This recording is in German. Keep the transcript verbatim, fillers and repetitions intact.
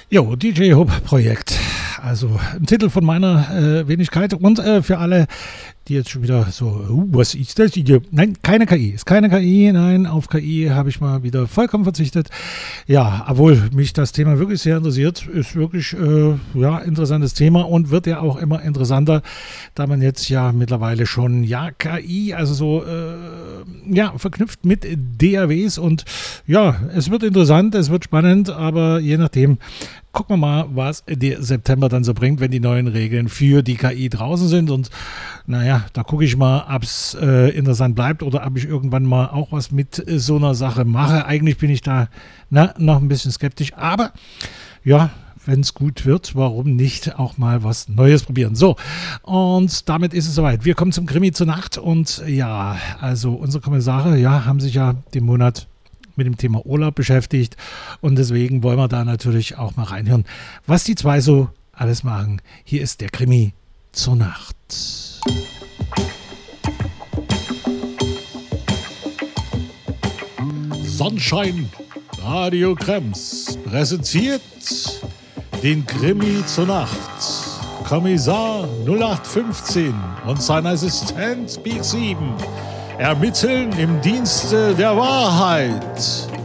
Jo, D J Hope Projekt. Also ein Titel von meiner äh, Wenigkeit und äh, für alle, die jetzt schon wieder so, uh, was ist das? Nein, keine K I. Ist keine K I. Nein, auf K I habe ich mal wieder vollkommen verzichtet. Ja, obwohl mich das Thema wirklich sehr interessiert. Ist wirklich äh, ja, interessantes Thema und wird ja auch immer interessanter, da man jetzt ja mittlerweile schon ja K I, also so äh, ja, verknüpft mit D A Ws und ja, es wird interessant, es wird spannend, aber je nachdem gucken wir mal, was der September dann so bringt, wenn die neuen Regeln für die K I draußen sind. Und naja, da gucke ich mal, ob es äh, interessant bleibt oder ob ich irgendwann mal auch was mit äh, so einer Sache mache. Eigentlich bin ich da na, noch ein bisschen skeptisch, aber ja, wenn es gut wird, warum nicht auch mal was Neues probieren? So, und damit ist es soweit. Wir kommen zum Krimi zur Nacht und ja, also unsere Kommissare, ja, haben sich ja den Monat mit dem Thema Urlaub beschäftigt und deswegen wollen wir da natürlich auch mal reinhören, was die zwei so alles machen. Hier ist der Krimi zur Nacht. Sonnenschein Radio Krems präsentiert den Krimi zur Nacht. Kommissar null acht fünfzehn und sein Assistent Big sieben ermitteln im Dienste der Wahrheit.